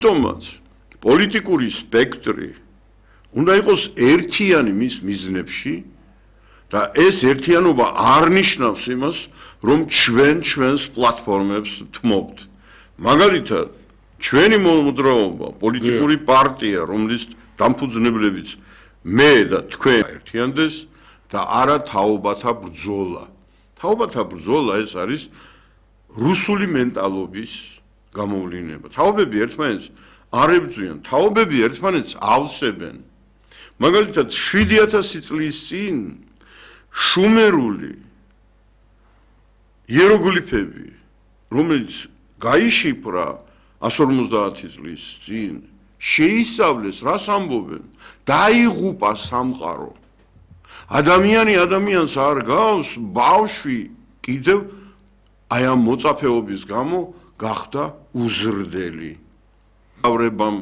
თუმცა პოლიტიკური სპექტრი უნდა იყოს ერთიანი მის მიზნებში და ეს ერთიანობა არ ნიშნავს იმას, რომ ჩვენს პლატფორმებს თმობთ. მაგალითად, ჩვენი მოძრაობა, პოლიტიკური პარტია, რომლის დამფუძნებლებიც მე და თქვენ ერთიანდეს და არა თაობათა ბრძოლა. თაობათა ბრძოლა ეს არის რუსული მენტალობის გამოვლინება. თაობები ერთმანეთს არ ებრძვიან, თაობები ერთმანეთს ავსებენ. მაგალითად 7000 წლის წინ შუმერული იეროგლიფები, რომელიც გაიშიფრა 150 წლის წინ, შეისწავლეს რას ამბობენ, დაიღუპა სამყარო. ადამიანი ადამიანს არ გავს, ბავშვი კიდევ აი ამ მოწაფეობის gammo გახდა უზრდელი. ავრებამ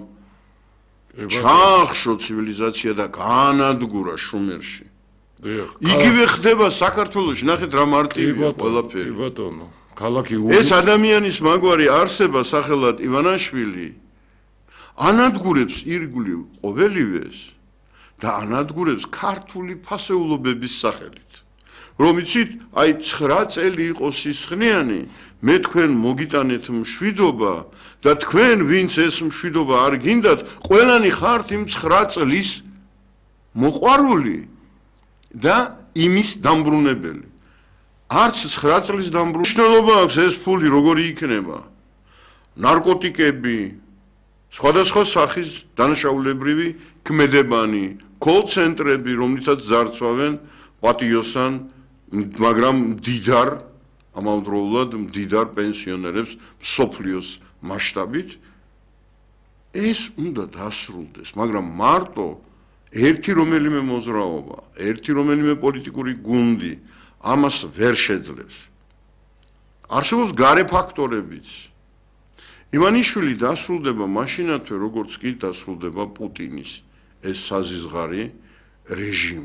ჩახშო ცივილიზაცია და განადგურა შუმერში. იგივე ხდება საქართველოში, ნახეთ რა მარტივია ყველაფერი. ბატონო, ქალაქი ეს ადამიანის მაგვარი არსება სახელად ივანაშვილი ანადგურებს ირგვლივ ყოველივეს და ანადგურებს ქართული ფასეულობების სახელით. რომ იცით, აი 9 წელი იყო სისხლიანი, მე თქვენ მოგიტანეთ მშვიდობა და თქვენ ვინც ეს მშვიდობა არ გინდათ, ყველანი ხართ იმ 9 წლის მოყვარული და იმის დამბრუნებელი. არც 9 წლის დამბრუნება აქვს ეს ფული როგორი იქნება? ნარკოტიკები, სხვადასხვა სახის დანაშაულებრივი ქმედებანი, კოლ-ცენტრები, რომლითაც ძარცვავენ პატიოსან, მაგრამ მდიდარ, ამავდროულად მდიდარ პენსიონერებს მსოფლიოს მასშტაბით, ეს უნდა დასრულდეს, მაგრამ მარტო ერთი რომელიმე მოძრაობა, ერთი რომელიმე პოლიტიკური გუნდი ამას ვერ შეძლებს. არსებობს გარე ფაქტორებიც. ივანიშვილი დასრულდება მაშინათვე, როგორც კი დასრულდება პუტინის ეს საზიზღარი რეჟიმი.